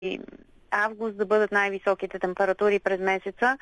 август да бъдат най-високите температури през месеца.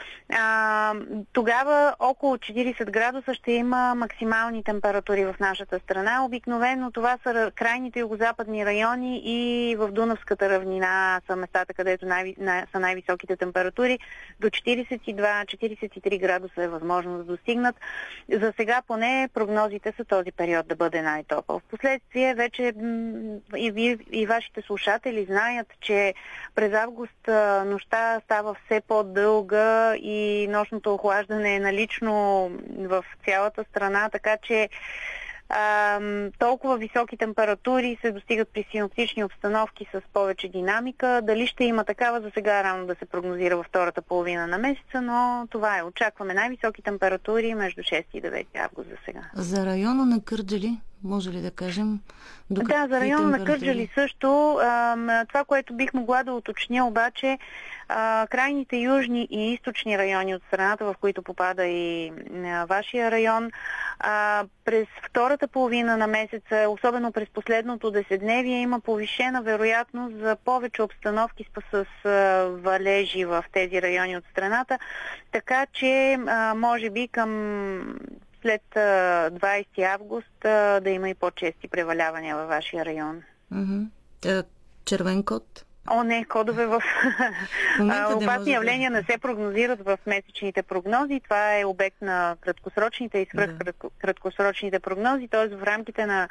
Тогава около 40 градуса ще има максимални температури в нашата страна. Обикновено това са крайните югозападни райони и в Дунавската равнина са местата, където са най-високите температури. До 42-43 градуса е възможно да достигнат. За сега поне прогнозите са този период да бъде най-топъл. Впоследствие вече и вашите слушатели знаят, че през август нощта става все по-дълга и нощното охлаждане е налично в цялата страна, така че толкова високи температури се достигат при синоптични обстановки с повече динамика. Дали ще има такава, за сега рано да се прогнозира във втората половина на месеца, но това е. Очакваме най-високи температури между 6 и 9 август за сега. За района на Кърджали, може ли да кажем? Да, за района на Кърджали също. Това, което бих могла да уточня обаче, крайните южни и източни райони от страната, в които попада и вашия район, през втората половина на месеца, особено през последното десетдневие, има повишена вероятност за повече обстановки с валежи в тези райони от страната, така че може би към след 20 август да има и по-чести превалявания във вашия район. Червен код? Не, кодове в опасни явления не се прогнозират в месечните прогнози. Това е обект на краткосрочните и свръхкраткосрочните прогнози, т.е. в рамките на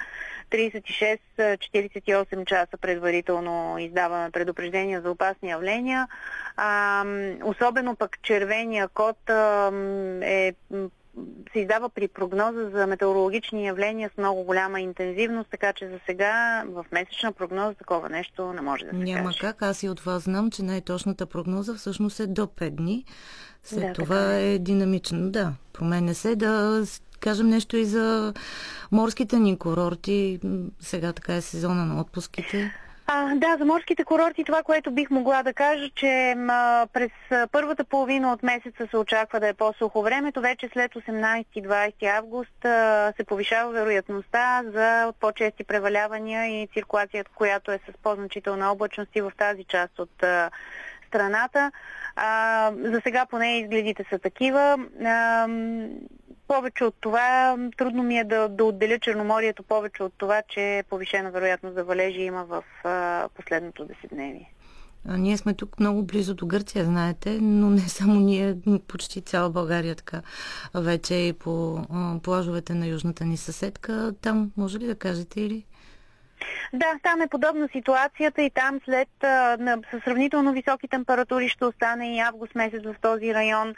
36-48 часа предварително издаваме предупреждения за опасни явления. Особено пък червения код се издава при прогноза за метеорологични явления с много голяма интензивност, така че за сега в месечна прогноза такова нещо не може да се Няма каже. как. Аз и от вас знам, че най-точната прогноза всъщност е до 5 дни. След това е динамично. Да, променя се. Да кажем нещо и за морските ни курорти. Сега така е сезона на отпуските. Да, за морските курорти това, което бих могла да кажа, че през първата половина от месеца се очаква да е по-сухо времето. Вече след 18-20 август се повишава вероятността за по-чести превалявания и циркулацията, която е с по-значителна облачност и в тази част от страната. За сега поне изгледите са такива. Повече от това, трудно ми е да отделя Черноморието повече от това, че повишена вероятност за валежи има в последното десетдневие. Ние сме тук много близо до Гърция, знаете, но не само ние, почти цяла България така вече и по плажовете на южната ни съседка. Там може ли да кажете или? Да, там е подобна ситуацията и там след със сравнително високи температури ще остане и август месец в този район.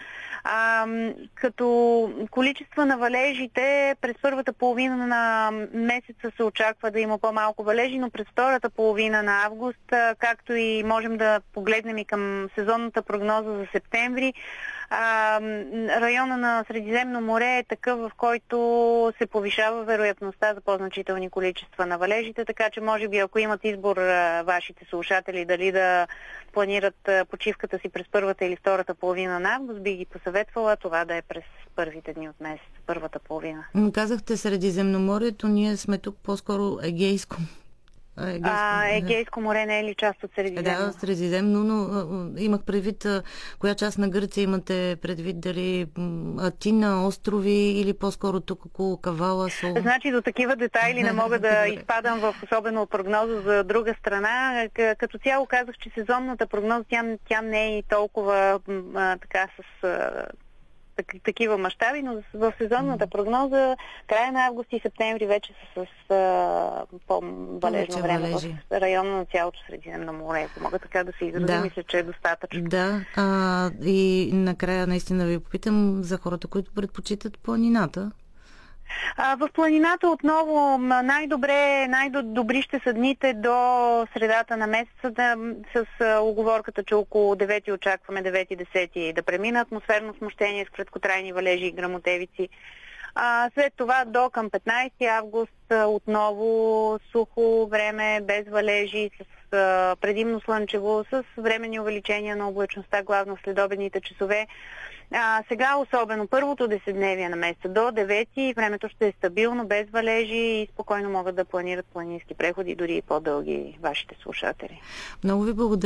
Като количество на валежите през първата половина на месеца се очаква да има по-малко валежи, но през втората половина на август, както и можем да погледнем и към сезонната прогноза за септември, района на Средиземно море е такъв, в който се повишава вероятността за по-значителни количества на валежите, така че може би ако имат избор вашите слушатели дали да планират почивката си през първата или втората половина на август, би ги посъветвала това да е през първите дни от месец, първата половина. Казахте Средиземноморието, ние сме тук по-скоро Егейско. Егейско море не е ли част от Средиземно? Да, Средиземно, но имах предвид коя част на Гърция имате предвид, дали Атина, острови или по-скоро тук около Кавала, Сол? Значи до такива детайли не мога да изпадам в особено прогноза за друга страна. Като цяло казах, че сезонната прогноза тя не е и толкова така с такива мащаби, но в сезонната прогноза края на август и септември вече са с по-валежно време в района на цялото Средиземно море. Ако мога така да се изразя, мисля, че е достатъчно. Да, и накрая наистина ви попитам за хората, които предпочитат планината. В планината отново най-добри ще са дните до средата на месеца, с уговорката, че около 9 очакваме 9-10 да премина атмосферно смущение с краткотрайни валежи и гръмотевици. След това до към 15 август отново сухо време, без валежи, с предимно слънчево, с временни увеличения на облачността, главно в следобедните часове. Сега особено първото десетдневие на месеца до 9 времето ще е стабилно, без валежи и спокойно могат да планират планински преходи, дори и по-дълги вашите слушатели. Много ви благодаря.